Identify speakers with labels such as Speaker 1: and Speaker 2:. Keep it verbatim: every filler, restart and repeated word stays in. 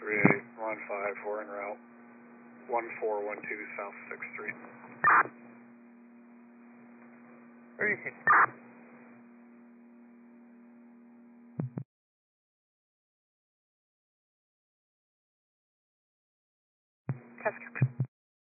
Speaker 1: three eight, one five four en route, one four one two South sixth Street.
Speaker 2: thirty-six.
Speaker 3: Casco.